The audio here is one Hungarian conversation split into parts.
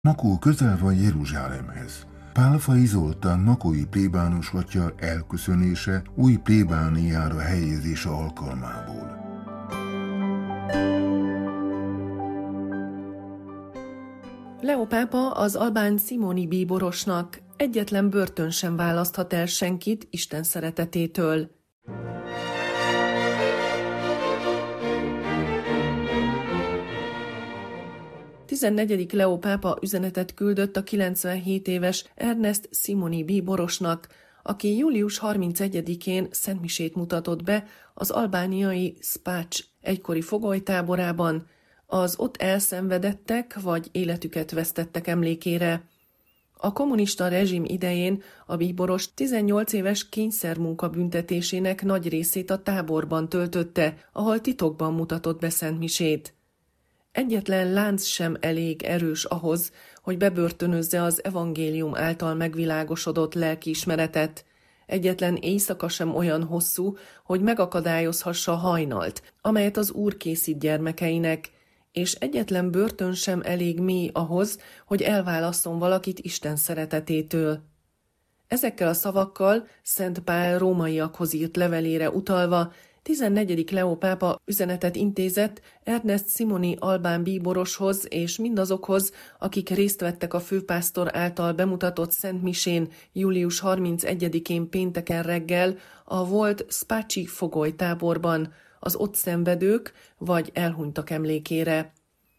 Makó közel van Jeruzsálemhez. Pálfai Zoltán makói plébános atya elköszönése új plébániára helyezése alkalmából. Leó pápa az albán Simoni bíborosnak egyetlen börtön sem választhat el senkit Isten szeretetétől. A 14. Leó pápa üzenetet küldött a 97 éves Ernest Simoni bíborosnak, aki július 31-én szentmisét mutatott be az albániai Spács egykori fogolytáborában, az ott elszenvedettek vagy életüket vesztettek emlékére. A kommunista rezsim idején a bíboros 18 éves kényszermunka büntetésének nagy részét a táborban töltötte, ahol titokban mutatott be szentmisét. Egyetlen lánc sem elég erős ahhoz, hogy bebörtönözze az evangélium által megvilágosodott lelkiismeretet. Egyetlen éjszaka sem olyan hosszú, hogy megakadályozhassa a hajnalt, amelyet az Úr készít gyermekeinek, és egyetlen börtön sem elég mély ahhoz, hogy elválasszon valakit Isten szeretetétől. Ezekkel a szavakkal Szent Pál rómaiakhoz írt levelére utalva 14. Leó pápa üzenetet intézett Ernest Simoni albán bíboroshoz és mindazokhoz, akik részt vettek a főpásztor által bemutatott szentmisén július 31-én pénteken reggel a volt Spácsi fogolytáborban, az ott szenvedők vagy elhunytak emlékére.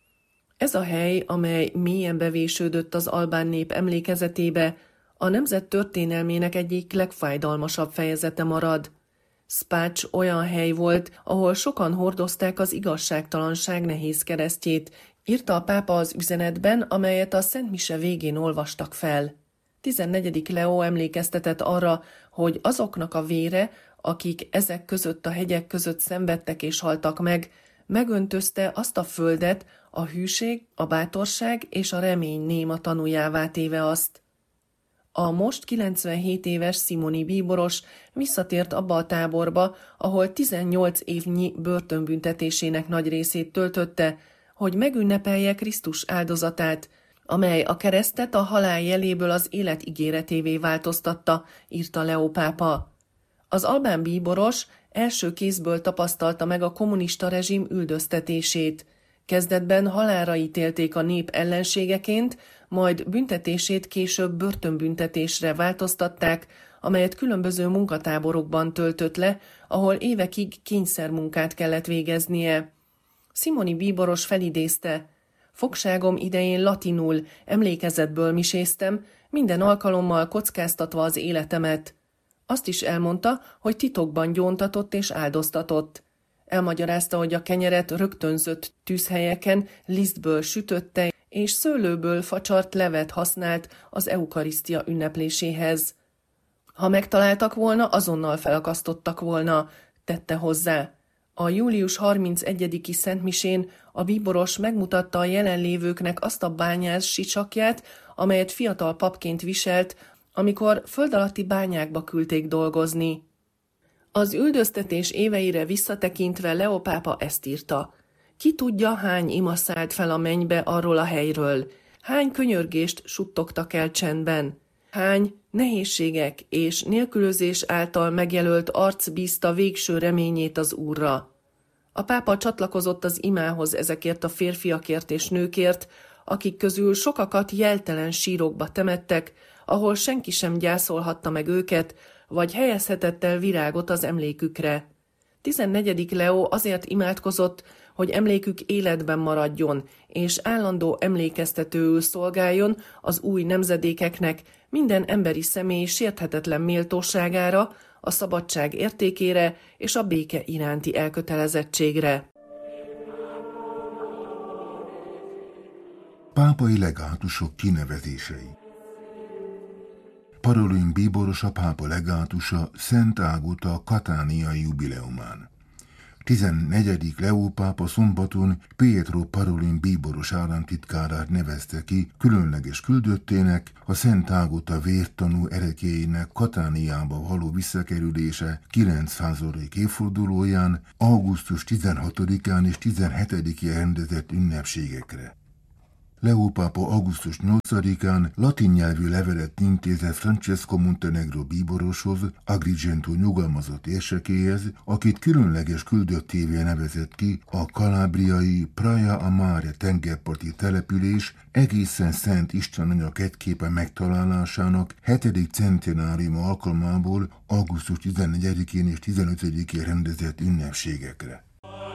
Ez a hely, amely mélyen bevésődött az albán nép emlékezetébe, a nemzet történelmének egyik legfájdalmasabb fejezete marad. Spács olyan hely volt, ahol sokan hordozták az igazságtalanság nehéz keresztjét, írta a pápa az üzenetben, amelyet a szentmise végén olvastak fel. 14. Leó emlékeztetett arra, hogy azoknak a vére, akik ezek között a hegyek között szenvedtek és haltak meg, megöntözte azt a földet, a hűség, a bátorság és a remény néma tanújává téve azt. A most 97 éves Simoni bíboros visszatért abba a táborba, ahol 18 évnyi börtönbüntetésének nagy részét töltötte, hogy megünnepelje Krisztus áldozatát, amely a keresztet a halál jeléből az élet ígéretévé változtatta, írta Leó pápa. Az albán bíboros első kézből tapasztalta meg a kommunista rezsim üldöztetését. Kezdetben halálra ítélték a nép ellenségeként, majd büntetését később börtönbüntetésre változtatták, amelyet különböző munkatáborokban töltött le, ahol évekig kényszermunkát kellett végeznie. Simoni bíboros felidézte: fogságom idején latinul, emlékezetből miséztem, minden alkalommal kockáztatva az életemet. Azt is elmondta, hogy titokban gyóntatott és áldoztatott. Elmagyarázta, hogy a kenyeret rögtönzött tűzhelyeken lisztből sütötte, és szőlőből facsart levet használt az eukarisztia ünnepléséhez. Ha megtaláltak volna, azonnal felakasztottak volna, tette hozzá. A július 31-i szentmisén a bíboros megmutatta a jelenlévőknek azt a bányász sicsakját, amelyet fiatal papként viselt, amikor földalatti bányákba küldték dolgozni. Az üldöztetés éveire visszatekintve Leó pápa ezt írta: ki tudja, hány ima szállt fel a mennybe arról a helyről, hány könyörgést suttogtak el csendben, hány nehézségek és nélkülözés által megjelölt arc bízta végső reményét az Úrra. A pápa csatlakozott az imához ezekért a férfiakért és nőkért, akik közül sokakat jeltelen sírokba temettek, ahol senki sem gyászolhatta meg őket, vagy helyezhetett el virágot az emlékükre. 14. Leó azért imádkozott, hogy emlékük életben maradjon, és állandó emlékeztetőül szolgáljon az új nemzedékeknek minden emberi személy sérthetetlen méltóságára, a szabadság értékére és a béke iránti elkötelezettségre. Pápai legátusok kinevezései. Parolin bíboros a pápa legátusa Szent Ágota katániai jubileumán. 14. Leó pápa szombaton Pietro Parolin bíboros államtitkárát nevezte ki különleges küldöttének a Szent Ágota vértanú ereklyeinek Katániába való visszakerülése 900. évfordulóján, augusztus 16-án és 17-én rendezett ünnepségekre. Leó pápa augusztus 8-án latin nyelvű levelet intézett Francesco Montenegro bíboroshoz, Agrigento nyugalmazott érsekéhez, akit különleges küldöttévé nevezett ki a kalábriai Praia a Mare tengerparti település egészen Szent István Anya kegyképe megtalálásának 7. centenáriuma alkalmából augusztus 14-én és 15-én rendezett ünnepségekre.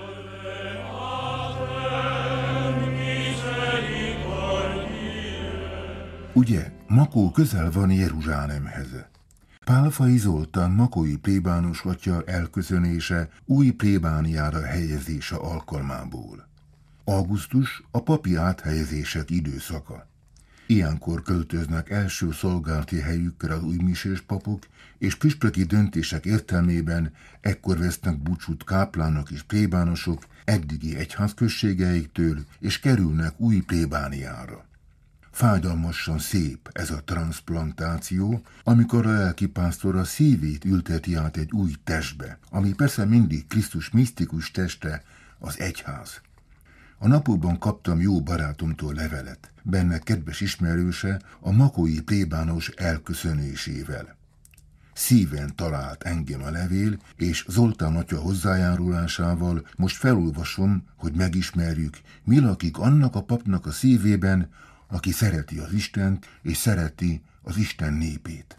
Ugye, Makó közel van Jeruzsálemhez. Pálfai Zoltán makói plébános atya elköszönése új plébániára helyezése alkalmából. Augusztus a papi áthelyezések időszaka. Ilyenkor költöznek első szolgálati helyükre az újmisés papok, és püspöki döntések értelmében ekkor vesznek búcsút káplának és plébánosok eddigi egyházközségeiktől, és kerülnek új plébániára. Fájdalmasan szép ez a transzplantáció, amikor a lelkipásztor a szívét ülteti át egy új testbe, ami persze mindig Krisztus misztikus teste, az egyház. A napokban kaptam jó barátomtól levelet, benne kedves ismerőse a makói plébános elköszönésével. Szíven talált engem a levél, és Zoltán atya hozzájárulásával most felolvasom, hogy megismerjük, mi lakik annak a papnak a szívében, aki szereti az Istent, és szereti az Isten népét.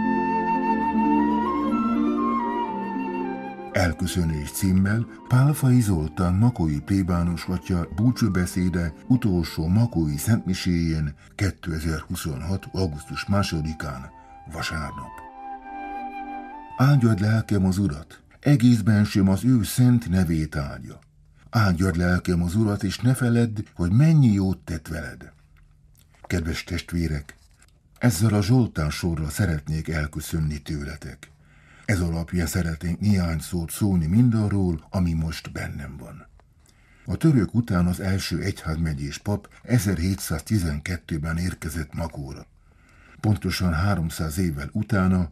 Elköszönés címmel Pálfai Zoltán makói plébános atya búcsúbeszéde utolsó makói szentmiséjén 2026. augusztus 2-án, vasárnap. Áldjad lelkem az Urat, egész bensőm az ő szent nevét áldja. Áldjad lelkem az Urat, és ne feledd, hogy mennyi jót tett veled. Kedves testvérek, ezzel a Zsoltán sorral szeretnék elköszönni tőletek. Ez alapján szeretnénk néhány szót szólni mindarról, ami most bennem van. A török után az első egyházmegyés pap 1712-ben érkezett Makóra. Pontosan 300 évvel utána,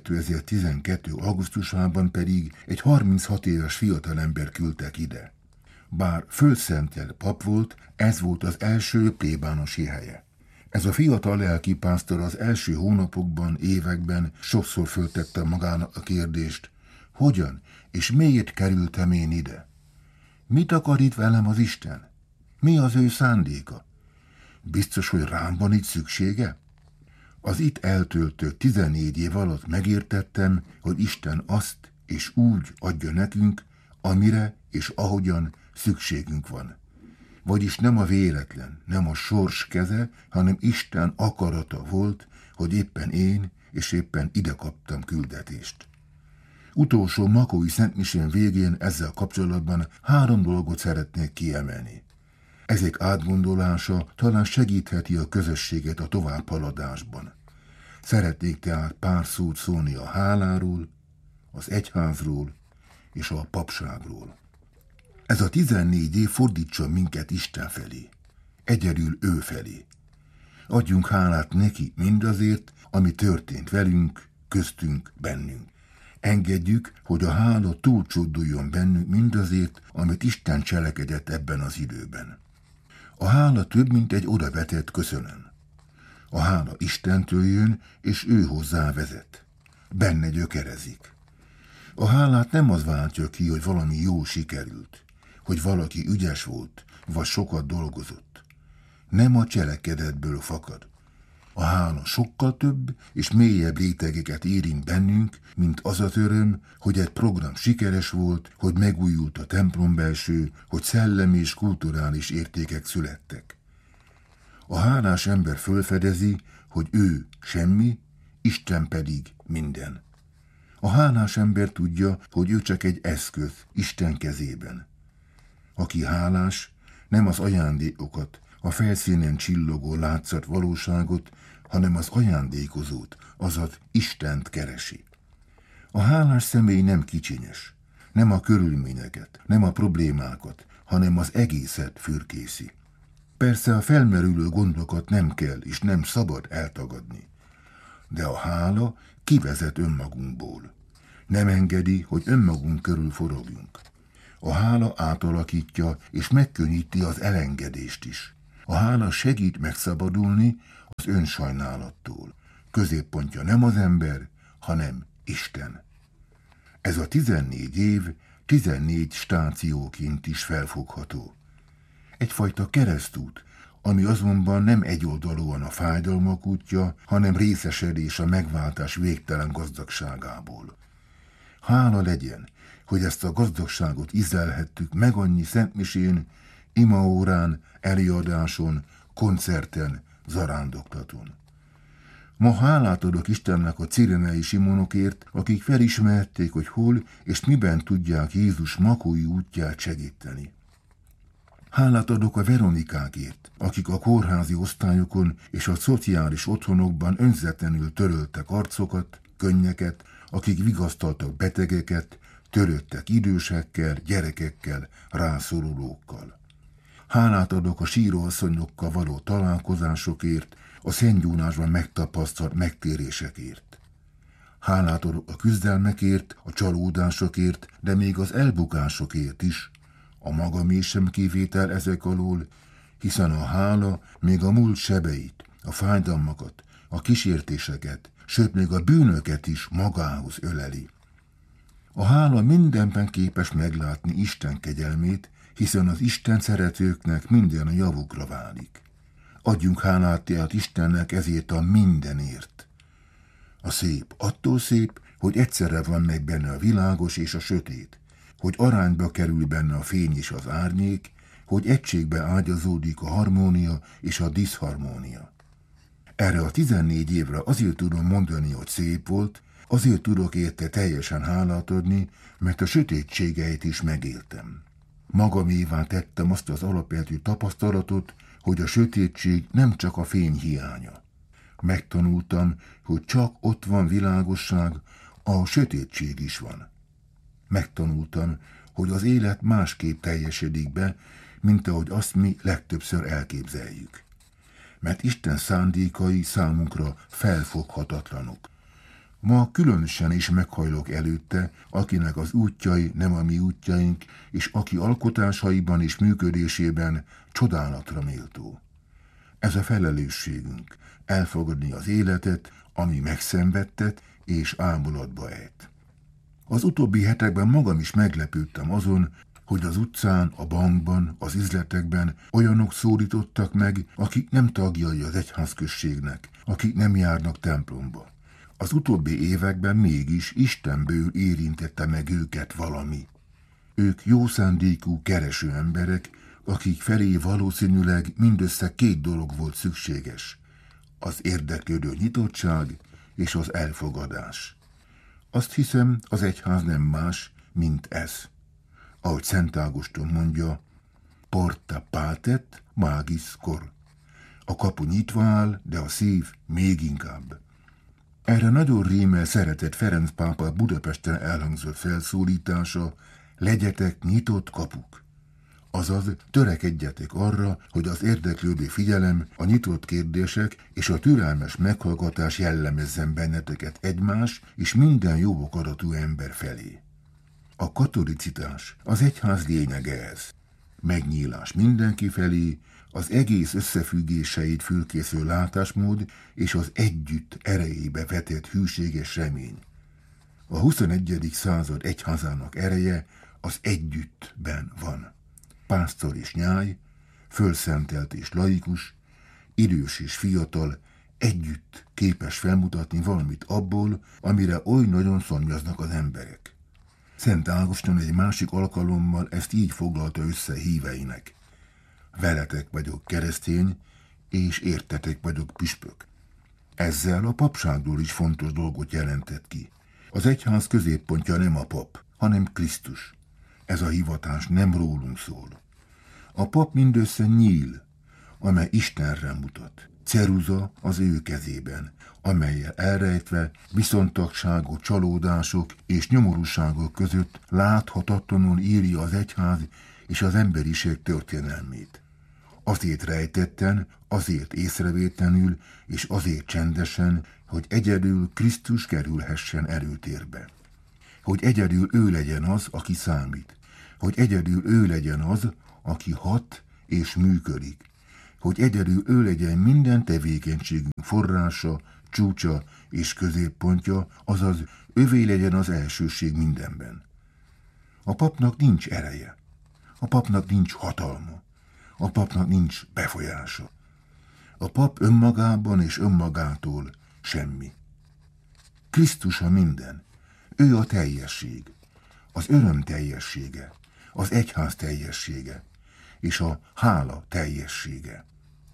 2012. augusztusában pedig egy 36 éves fiatalember küldtek ide. Bár földszentel pap volt, ez volt az első plébánosi helye. Ez a fiatal lelkipásztor az első hónapokban, években sokszor föltette magának a kérdést, hogyan és miért kerültem én ide? Mit akar itt velem az Isten? Mi az ő szándéka? Biztos, hogy rám van itt szüksége? Az itt eltöltött 14 év alatt megértettem, hogy Isten azt és úgy adja nekünk, amire és ahogyan szükségünk van. Vagyis nem a véletlen, nem a sors keze, hanem Isten akarata volt, hogy éppen én és éppen ide kaptam küldetést. Utolsó makói szentmisén végén ezzel kapcsolatban 3 dolgot szeretnék kiemelni. Ezek átgondolása talán segítheti a közösséget a továbbhaladásban. Szeretnék tehát pár szót szólni a háláról, az egyházról és a papságról. Ez a 14 év fordítson minket Isten felé, egyedül ő felé. Adjunk hálát neki mindazért, ami történt velünk, köztünk, bennünk. Engedjük, hogy a hála túlcsorduljon bennünk mindazért, amit Isten cselekedett ebben az időben. A hála több, mint egy odavetett köszönöm. A hála Istentől jön, és ő hozzá vezet. Benne gyökerezik. A hálát nem az váltja ki, hogy valami jó sikerült, hogy valaki ügyes volt, vagy sokat dolgozott. Nem a cselekedetből fakad. A hála sokkal több és mélyebb rétegeket érint bennünk, mint az az öröm, hogy egy program sikeres volt, hogy megújult a templombelső, hogy szellemi és kulturális értékek születtek. A hálás ember fölfedezi, hogy ő semmi, Isten pedig minden. A hálás ember tudja, hogy ő csak egy eszköz Isten kezében. Aki hálás, nem az ajándékokat, a felszínen csillogó látszat valóságot, hanem az ajándékozót, azaz Istent keresi. A hálás személy nem kicsinyes, nem a körülményeket, nem a problémákat, hanem az egészet fürkészi. Persze a felmerülő gondokat nem kell és nem szabad eltagadni, de a hála kivezet önmagunkból. Nem engedi, hogy önmagunk körül forogjunk. A hála átalakítja és megkönnyíti az elengedést is. A hála segít megszabadulni az önsajnálattól. Középpontja nem az ember, hanem Isten. Ez a 14 év 14 stációként is felfogható. Egyfajta keresztút, ami azonban nem egyoldalúan a fájdalmak útja, hanem részesedés a megváltás végtelen gazdagságából. Hála legyen, hogy ezt a gazdagságot ízlelhettük meg annyi szentmisén, imaórán, előadáson, koncerten, zarándoklaton. Ma hálát adok Istennek a cirenei simonokért, akik felismerték, hogy hol és miben tudják Jézus makói útját segíteni. Hálát adok a Veronikákért, akik a kórházi osztályokon és a szociális otthonokban önzetlenül töröltek arcokat, könnyeket, akik vigasztaltak betegeket, törődtek idősekkel, gyerekekkel, rászorulókkal. Hálát adok a síróasszonyokkal való találkozásokért, a szentgyónásban megtapasztalt megtérésekért. Hálát adok a küzdelmekért, a csalódásokért, de még az elbukásokért is, a magamé sem kivétel ezek alól, hiszen a hála még a múlt sebeit, a fájdalmakat, a kísértéseket, sőt még a bűnöket is magához öleli. A hála mindenben képes meglátni Isten kegyelmét, hiszen az Isten szeretőknek minden a javukra válik. Adjunk hálát tehát Istennek ezért a mindenért. A szép attól szép, hogy egyszerre van meg benne a világos és a sötét, hogy arányba kerül benne a fény és az árnyék, hogy egységbe ágyazódik a harmónia és a diszharmónia. Erre a 14 évre azért tudom mondani, hogy szép volt, azért tudok érte teljesen hálát adni, mert a sötétségeit is megéltem. Magamévá tettem azt az alapvető tapasztalatot, hogy a sötétség nem csak a fény hiánya. Megtanultam, hogy csak ott van világosság, ahol sötétség is van. Megtanultam, hogy az élet másképp teljesedik be, mint ahogy azt mi legtöbbször elképzeljük. Mert Isten szándékai számunkra felfoghatatlanok. Ma különösen is meghajlok előtte, akinek az útjai nem a mi útjaink, és aki alkotásaiban és működésében csodálatra méltó. Ez a felelősségünk, elfogadni az életet, ami megszenvedtet és ámulatba ejt. Az utóbbi hetekben magam is meglepődtem azon, hogy az utcán, a bankban, az üzletekben olyanok szólítottak meg, akik nem tagjai az egyházközségnek, akik nem járnak templomba. Az utóbbi években mégis Istenből érintette meg őket valami. Ők jó szándékú, kereső emberek, akik felé valószínűleg mindössze 2 dolog volt szükséges. Az érdeklődő nyitottság és az elfogadás. Azt hiszem, az egyház nem más, mint ez. Ahogy Szent Ágoston mondja, porta patet, magis cor. A kapu nyitva áll, de a szív még inkább. Erre nagyon rímel szeretett Ferenc pápa Budapesten elhangzott felszólítása, legyetek nyitott kapuk. Azaz törekedjetek arra, hogy az érdeklődő figyelem, a nyitott kérdések és a türelmes meghallgatás jellemezzen benneteket egymás és minden jó akaratú ember felé. A katolicitás az egyház lényege ez. Megnyílás mindenki felé, az egész összefüggéseit fölkésző látásmód és az együtt erejébe vetett hűséges remény. A 21. század egyházának ereje az együttben van. Pásztor és nyáj, fölszentelt és laikus, idős és fiatal, együtt képes felmutatni valamit abból, amire oly nagyon szomjaznak az emberek. Szent Ágoston egy másik alkalommal ezt így foglalta össze híveinek. Veletek vagyok keresztény, és értetek vagyok püspök. Ezzel a papságról is fontos dolgot jelentett ki. Az egyház középpontja nem a pap, hanem Krisztus. Ez a hivatás nem rólunk szól. A pap mindössze nyíl, amely Istenre mutat. Ceruza az ő kezében, amellyel elrejtve viszontagságok, csalódások és nyomorúságok között láthatatlanul írja az egyház és az emberiség történelmét. Azért rejtetten, azért észrevétlenül és azért csendesen, hogy egyedül Krisztus kerülhessen előtérbe. Hogy egyedül ő legyen az, aki számít. Hogy egyedül ő legyen az, aki hat és működik. hogy egyedül ő legyen minden tevékenységünk forrása, csúcsa és középpontja, azaz övé legyen az elsőség mindenben. A papnak nincs ereje, a papnak nincs hatalma, a papnak nincs befolyása. A pap önmagában és önmagától semmi. Krisztus a minden, ő a teljesség, az öröm teljessége, az egyház teljessége és a hála teljessége.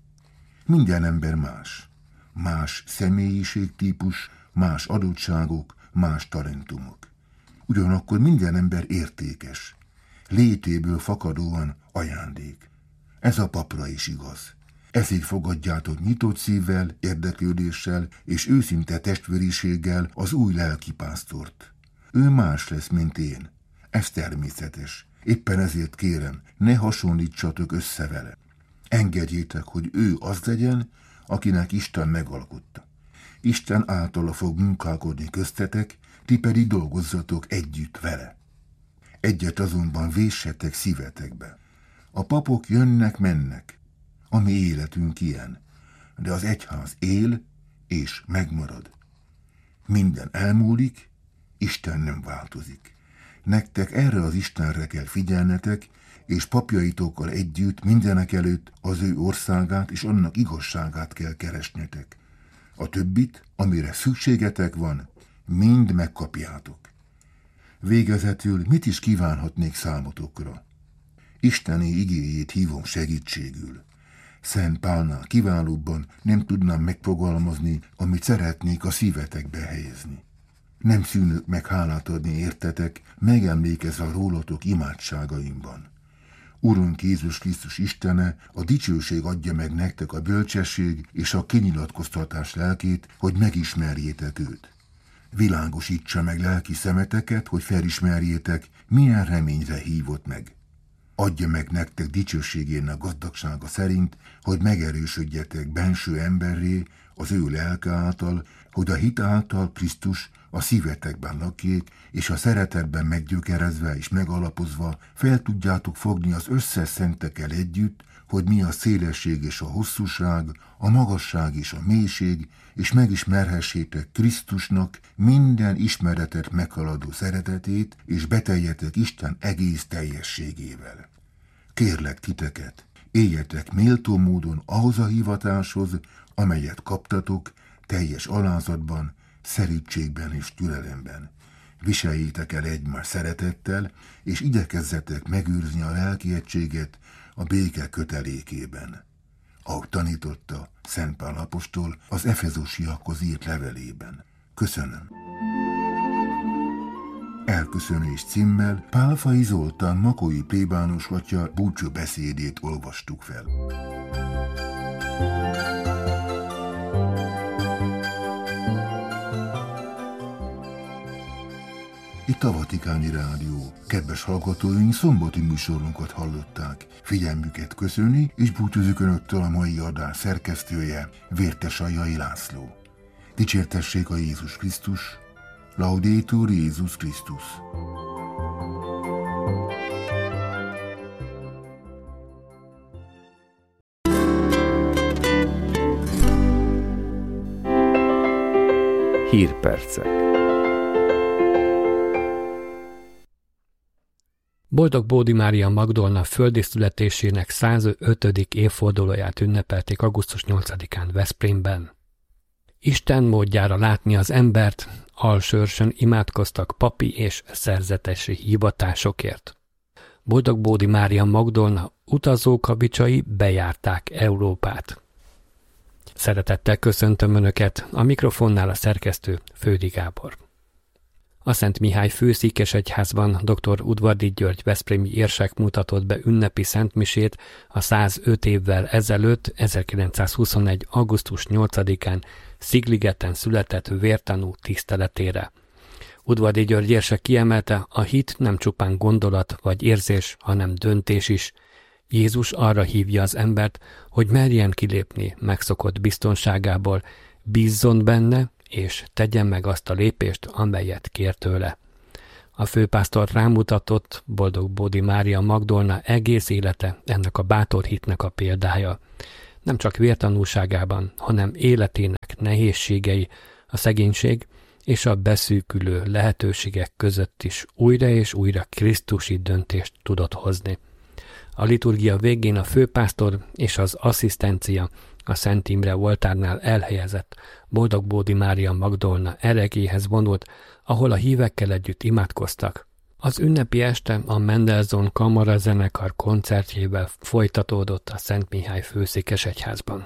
Minden ember más, más személyiségtípus, más adottságok, más talentumok. Ugyanakkor minden ember értékes, létéből fakadóan ajándék. Ez a papra is igaz. Ezért fogadjátok nyitott szívvel, érdeklődéssel és őszinte testvériséggel az új lelkipásztort. Ő más lesz, mint én. Ez természetes. Éppen ezért kérem, ne hasonlítsatok össze vele. Engedjétek, hogy ő az legyen, akinek Isten megalkotta. Isten általa fog munkálkodni köztetek, ti pedig dolgozzatok együtt vele. Egyet azonban véssetek szívetekbe. A papok jönnek-mennek, a mi életünk ilyen, de az egyház él és megmarad. Minden elmúlik, Isten nem változik. Nektek erre az Istenre kell figyelnetek, és papjaitokkal együtt mindenekelőtt az ő országát és annak igazságát kell keresnetek. A többit, amire szükségetek van, mind megkapjátok. Végezetül mit is kívánhatnék számotokra? Isteni igéjét hívom segítségül. Szent Pálnál kiválóbban nem tudnám megfogalmazni, amit szeretnék a szívetekbe helyezni. Nem szűnök meg hálát adni értetek, megemlékezve a rólatok imádságaimban. Urunk Jézus Krisztus Istene, a dicsőség adja meg nektek a bölcsesség és a kinyilatkoztatás lelkét, hogy megismerjétek őt. Világosítsa meg lelki szemeteket, hogy felismerjétek, milyen reményre hívott meg. Adja meg nektek dicsőségének gazdagsága szerint, hogy megerősödjetek benső emberré az ő lelke által, hogy a hit által Krisztus a szívetekben lakjék, és a szeretetben meggyökerezve és megalapozva fel tudjátok fogni az összes szentekkel együtt, hogy mi a szélesség és a hosszúság, a magasság és a mélység, és megismerhessétek Krisztusnak minden ismeretet meghaladó szeretetét, és beteljetek Isten egész teljességével. Kérlek titeket, éljetek méltó módon ahhoz a hivatáshoz, amelyet kaptatok, teljes alázatban, szerítségben és türelemben. Viseljétek el egymás szeretettel, és igyekezzetek megőrizni a lelki egységet a béke kötelékében, ahogy tanította Szent Pál apostol az efezósiakhoz írt levelében. Köszönöm. Elköszönés címmel Pálfai Zoltán makói plébános atya búcsú beszédét olvastuk fel. Itt a Vatikáni Rádió. Kedves hallgatóink, szombati műsorunkat hallották. Figyelmüket köszöni, és búcsúzik önöktől a mai adás szerkesztője, Vértesajai László. Dicsértessék a Jézus Krisztus, Laudetur Jézus Krisztus. Hírpercek. Boldog Bódi Mária Magdolna földi születésének 105. évfordulóját ünnepelték augusztus 8-án Veszprémben. Isten módjára látni az embert, Alsőrsön imádkoztak papi és szerzetesi hivatásokért. Boldog Bódi Mária Magdolna utazókavicsai bejárták Európát. Szeretettel köszöntöm Önöket, a mikrofonnál a szerkesztő Fődi Gábor. A Szent Mihály Főszékesegyházban dr. Udvardy György veszprémi érsek mutatott be ünnepi szentmisét a 105 évvel ezelőtt, 1921. augusztus 8-án Szigligeten született vértanú tiszteletére. Udvardy György érsek kiemelte, a hit nem csupán gondolat vagy érzés, hanem döntés is. Jézus arra hívja az embert, hogy merjen kilépni megszokott biztonságából, bízzon benne, és tegyen meg azt a lépést, amelyet kér tőle. A főpásztor rámutatott, Boldog Bódi Mária Magdolna egész élete ennek a bátor hitnek a példája. nem csak vértanúságában, hanem életének nehézségei, a szegénység és a beszűkülő lehetőségek között is újra és újra krisztusi döntést tudott hozni. A liturgia végén a főpásztor és az asszisztencia a Szent Imre oltárnál elhelyezett Boldog Bódi Mária Magdolna ereklyéhez vonult, ahol a hívekkel együtt imádkoztak. Az ünnepi este a Mendelssohn kamarazenekar koncertjével folytatódott a Szent Mihály főszékesegyházban.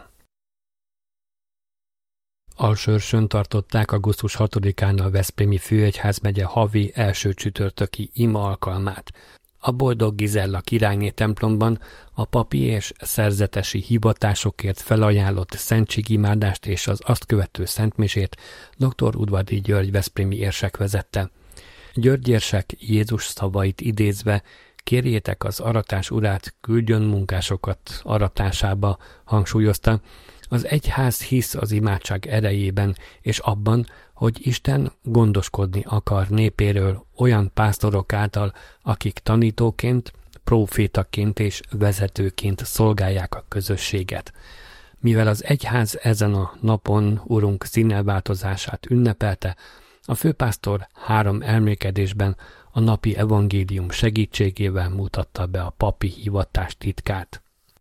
Alsőrsön tartották augusztus 6-án a Veszprémi főegyházmegye havi első csütörtöki ima alkalmát. A Boldog Gizella királyné templomban a papi és szerzetesi hivatásokért felajánlott szentségimádást és az azt követő szentmisét dr. Udvardi György veszprémi érsek vezette. György érsek Jézus szavait idézve kérjétek az aratás urát, küldjön munkásokat aratásába, hangsúlyozta. Az egyház hisz az imádság erejében és abban, hogy Isten gondoskodni akar népéről olyan pásztorok által, akik tanítóként, prófétaként és vezetőként szolgálják a közösséget. Mivel az egyház ezen a napon Urunk színelváltozását ünnepelte, a főpásztor 3 emlékedésben a napi evangélium segítségével mutatta be a papi hivatás titkát.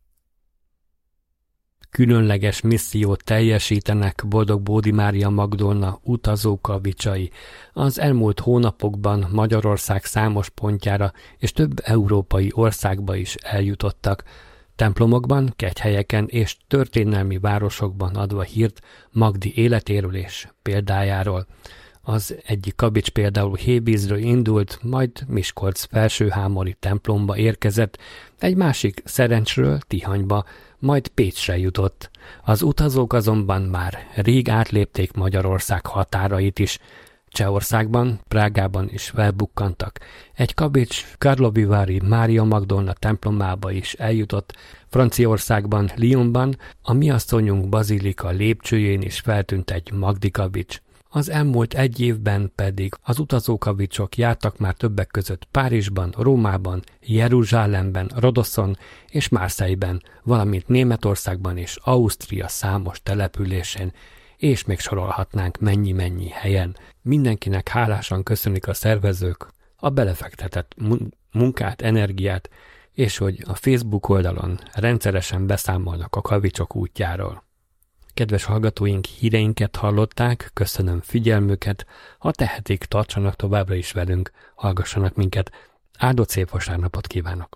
Különleges missziót teljesítenek Boldog Bódi Mária Magdolna utazókavicsai. Az elmúlt hónapokban Magyarország számos pontjára és több európai országba is eljutottak. Templomokban, kegyhelyeken és történelmi városokban adva hírt Magdi életéről és példájáról. Az egyik kavics például Hévízről indult, majd Miskolc felsőhámori templomba érkezett, egy másik Szerencsről Tihanyba, majd Pécsre jutott. Az utazók azonban már rég átlépték Magyarország határait is. Csehországban, Prágában is felbukkantak. Egy kavics Karlovivári Mária Magdolna templomába is eljutott. Franciaországban, Lyonban, a Mi Asszonyunk bazilika lépcsőjén is feltűnt egy Magdi kavics. Az elmúlt egy évben pedig az utazókavicsok jártak már többek között Párizsban, Rómában, Jeruzsálemben, Rodoszon és Marseille-ben, valamint Németországban és Ausztria számos településén, és még sorolhatnánk mennyi-mennyi helyen. Mindenkinek hálásan köszönik a szervezők a belefektetett munkát, energiát, és hogy a Facebook oldalon rendszeresen beszámolnak a kavicsok útjáról. Kedves hallgatóink, híreinket hallották, köszönöm figyelmüket, ha tehetik, tartsanak továbbra is velünk, hallgassanak minket. Áldott szép vasárnapot kívánok!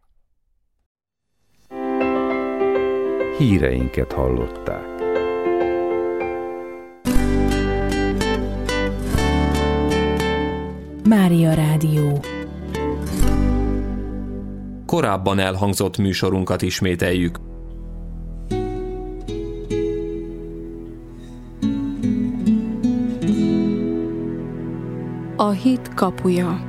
Híreinket hallották. Mária Rádió. Korábban elhangzott műsorunkat ismételjük. A hit kapuja.